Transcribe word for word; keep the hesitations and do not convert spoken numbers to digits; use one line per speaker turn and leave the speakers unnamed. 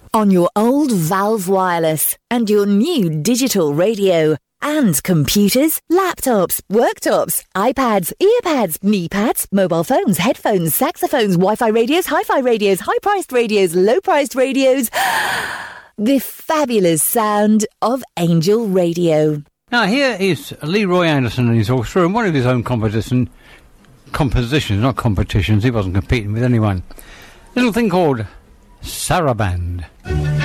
on your old Valve Wireless and your new digital radio and computers, laptops, worktops, iPads, earpads, knee pads, mobile phones, headphones, saxophones, Wi-Fi radios, hi-fi radios, high-priced radios, low-priced radios. The fabulous sound of Angel Radio.
Now here is Leroy Anderson and his orchestra and one of his own composition, compositions, not competitions. He wasn't competing with anyone. Little thing called Saraband.